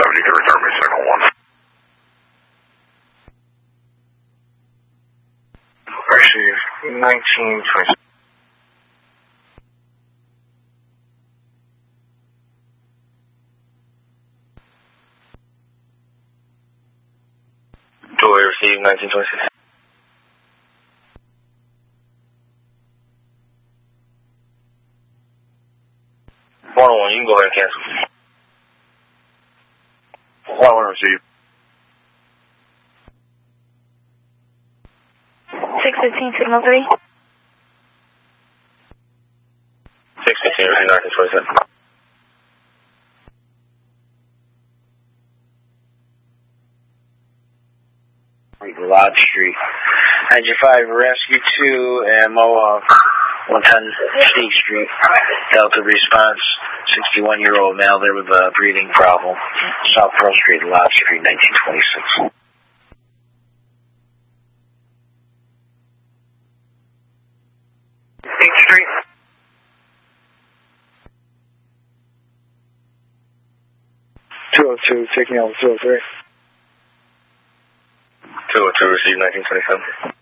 return me signal 1. Receive 1926. Joy, receive 1926. 101, you can go ahead and cancel. 101, receive. 615, signal 3. 615, receive 1927. Lodge Street. 95 Rescue 2, MO 110 State Street. Delta response, 61-year-old male there with a breathing problem. South Pearl Street, Lodge Street, 1926. State Street. Taking out 203. 202, receive 1927.